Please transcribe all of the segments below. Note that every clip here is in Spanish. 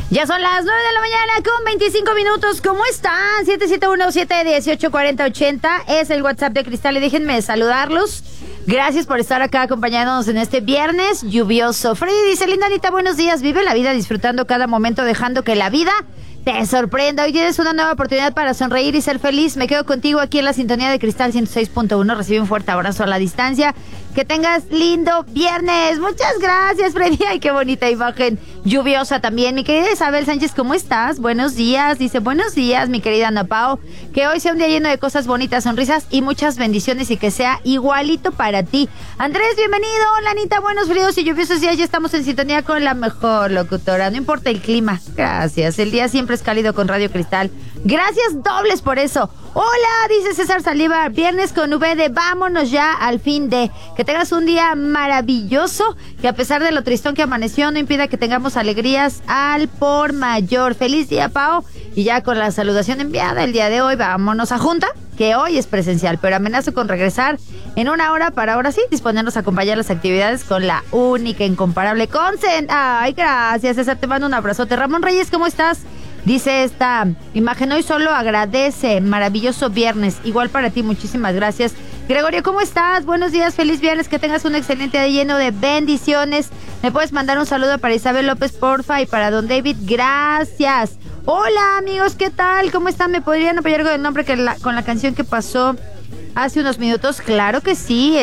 Ya son las 9 de la mañana con 25 minutos. ¿Cómo están? 771-718-4080 es el WhatsApp de Cristal y déjenme saludarlos. Gracias por estar acá acompañándonos en este viernes lluvioso. Freddy dice, linda Anita, buenos días. Vive la vida disfrutando cada momento, dejando que la vida te sorprenda. Hoy tienes una nueva oportunidad para sonreír y ser feliz. Me quedo contigo aquí en la sintonía de Cristal 106.1. Recibe un fuerte abrazo a la distancia. Que tengas lindo viernes. Muchas gracias, Freddy. Ay, qué bonita imagen lluviosa también. Mi querida Isabel Sánchez, ¿cómo estás? Buenos días. Dice, buenos días, mi querida Ana Pao. Que hoy sea un día lleno de cosas bonitas, sonrisas y muchas bendiciones y que sea igualito para ti. Andrés, bienvenido. Hola, Anita. Buenos, fríos y lluviosos días. Ya estamos en sintonía con la mejor locutora. No importa el clima. Gracias. El día siempre es cálido con Radio Cristal. Gracias dobles por eso. Hola, dice César Saliva, viernes con V de vámonos ya al fin de. Que tengas un día maravilloso, que a pesar de lo tristón que amaneció, no impida que tengamos alegrías al por mayor. Feliz día, Pao. Y ya con la saludación enviada el día de hoy, vámonos a junta, que hoy es presencial, pero amenazo con regresar en una hora para ahora sí disponernos a acompañar las actividades con la única, incomparable Consent. Ay, gracias, César, te mando un abrazote. Ramón Reyes, ¿cómo estás? Dice esta imagen, hoy solo agradece, maravilloso viernes, igual para ti, muchísimas gracias. Gregorio, ¿cómo estás? Buenos días, feliz viernes, que tengas un excelente día lleno de bendiciones. ¿Me puedes mandar un saludo para Isabel López, porfa, y para don David? Gracias. Hola, amigos, ¿qué tal? ¿Cómo están? ¿Me podrían apoyar con el nombre con la canción que pasó hace unos minutos? Claro que sí,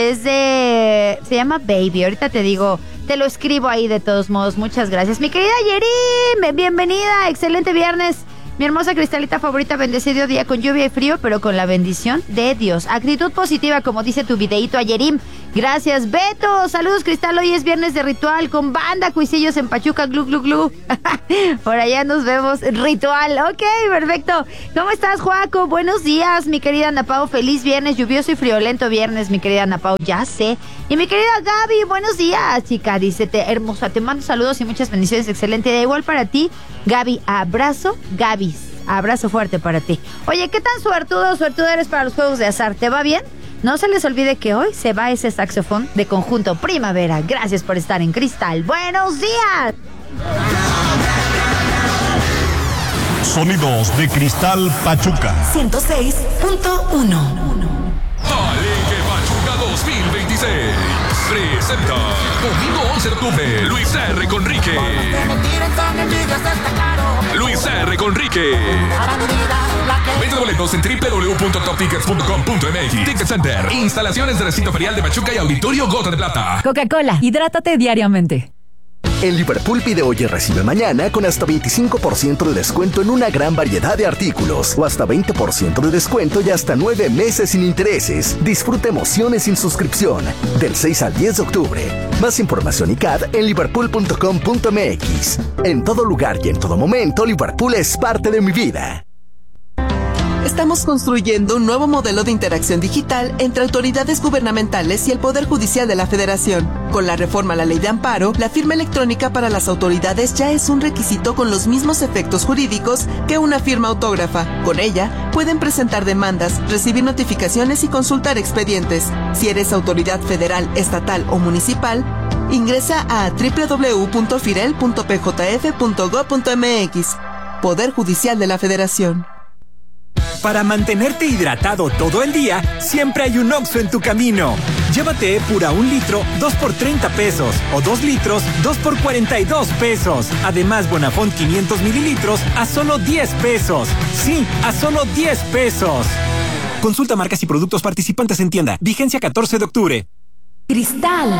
se llama Baby, ahorita te digo. Te lo escribo ahí de todos modos. Muchas gracias. Mi querida Yerim, bienvenida. Excelente viernes. Mi hermosa Cristalita favorita, bendecido día con lluvia y frío, pero con la bendición de Dios. Actitud positiva, como dice tu videíto a Yerim. Gracias, Beto. Saludos, Cristal. Hoy es viernes de ritual con banda Cuisillos en Pachuca. Glu, glu, glu. Por allá nos vemos. Ritual. Ok, perfecto. ¿Cómo estás, Joaco? Buenos días, mi querida Ana Pao. Feliz viernes, lluvioso y friolento viernes, mi querida Ana Pao. Ya sé. Y mi querida Gaby, buenos días, chica. Dice, hermosa, te mando saludos y muchas bendiciones. Excelente día. Igual para ti, Gaby. Abrazo, Gaby. Abrazo fuerte para ti. Oye, ¿qué tan suertudo o suertuda eres para los juegos de azar? ¿Te va bien? No se les olvide que hoy se va ese saxofón de Conjunto Primavera. Gracias por estar en Cristal. ¡Buenos días! Sonidos de Cristal Pachuca 106.1. Palenque Pachuca 2026 presenta domingo 11 de octubre Luis R. Conrique. Luis R. Conrique. Venta boletos en www.toptickets.com.mx. Ticket Center, instalaciones de recinto ferial de Pachuca y Auditorio Gota de Plata. Coca-Cola, hidrátate diariamente. En Liverpool pide hoy y recibe mañana con hasta 25% de descuento en una gran variedad de artículos o hasta 20% de descuento y hasta 9 meses sin intereses. Disfruta emociones sin suscripción del 6 al 10 de octubre. Más información y CAD en liverpool.com.mx. En todo lugar y en todo momento, Liverpool es parte de mi vida. Estamos construyendo un nuevo modelo de interacción digital entre autoridades gubernamentales y el Poder Judicial de la Federación. Con la reforma a la Ley de Amparo, la firma electrónica para las autoridades ya es un requisito con los mismos efectos jurídicos que una firma autógrafa. Con ella, pueden presentar demandas, recibir notificaciones y consultar expedientes. Si eres autoridad federal, estatal o municipal, ingresa a www.firel.pjf.gov.mx. Poder Judicial de la Federación. Para mantenerte hidratado todo el día, siempre hay un Oxxo en tu camino. Llévate Epura 1 litro, 2 por 30 pesos. O 2 litros, 2 por 42 pesos. Además, Bonafont 500 mililitros a solo 10 pesos. Sí, a solo 10 pesos. Consulta marcas y productos participantes en tienda. Vigencia 14 de octubre. Cristal.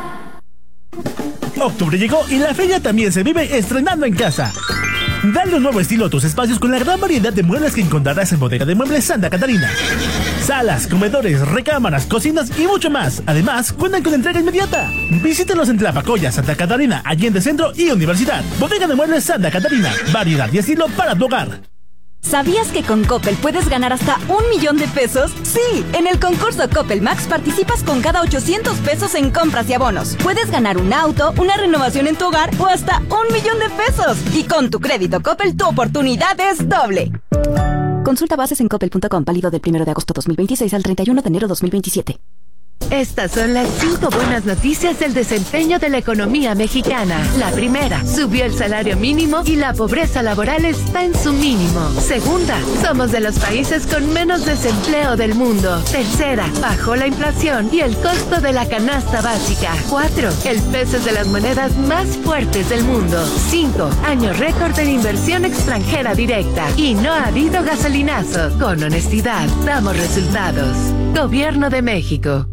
Octubre llegó y la feria también se vive estrenando en casa. Dale un nuevo estilo a tus espacios con la gran variedad de muebles que encontrarás en Bodega de Muebles Santa Catarina. Salas, comedores, recámaras, cocinas y mucho más. Además, cuentan con entrega inmediata. Visítenos en Tlapacoya, Santa Catarina, Allende Centro y Universidad. Bodega de Muebles Santa Catarina. Variedad y estilo para tu hogar. ¿Sabías que con Coppel puedes ganar hasta 1 millón de pesos? Sí, en el concurso Coppel Max participas con cada 800 pesos en compras y abonos. Puedes ganar un auto, una renovación en tu hogar o hasta 1 millón de pesos. Y con tu crédito Coppel, tu oportunidad es doble. Consulta bases en coppel.com, válido del 1 de agosto 2026 al 31 de enero 2027. Estas son las 5 buenas noticias del desempeño de la economía mexicana. La primera, subió el salario mínimo y la pobreza laboral está en su mínimo. Segunda, somos de los países con menos desempleo del mundo. Tercera, bajó la inflación y el costo de la canasta básica. 4, el peso es de las monedas más fuertes del mundo. 5, año récord en inversión extranjera directa. Y no ha habido gasolinazo. Con honestidad, damos resultados. Gobierno de México.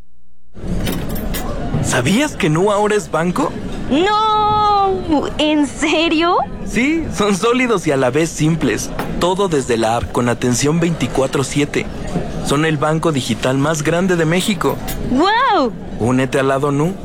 ¿Sabías que Nu ahora es banco? ¡No! ¿En serio? Sí, son sólidos y a la vez simples. Todo desde la app con atención 24/7. Son el banco digital más grande de México. ¡Wow! Únete al lado Nu.